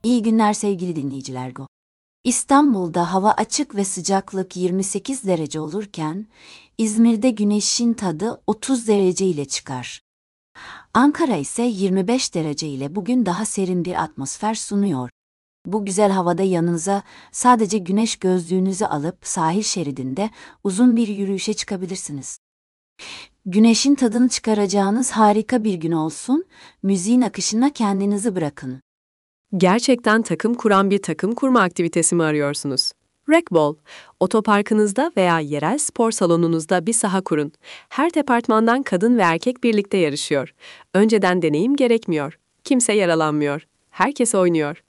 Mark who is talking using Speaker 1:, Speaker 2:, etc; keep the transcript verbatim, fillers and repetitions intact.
Speaker 1: İyi günler sevgili dinleyiciler. Go. İstanbul'da hava açık ve sıcaklık yirmi sekiz derece olurken, İzmir'de güneşin tadı otuz derece ile çıkar. Ankara ise yirmi beş derece ile bugün daha serin bir atmosfer sunuyor. Bu güzel havada yanınıza sadece güneş gözlüğünüzü alıp sahil şeridinde uzun bir yürüyüşe çıkabilirsiniz. Güneşin tadını çıkaracağınız harika bir gün olsun, müziğin akışına kendinizi bırakın.
Speaker 2: Gerçekten takım kuran bir takım kurma aktivitesi mi arıyorsunuz? Racquetball, otoparkınızda veya yerel spor salonunuzda bir saha kurun. Her departmandan kadın ve erkek birlikte yarışıyor. Önceden deneyim gerekmiyor. Kimse yaralanmıyor. Herkes oynuyor.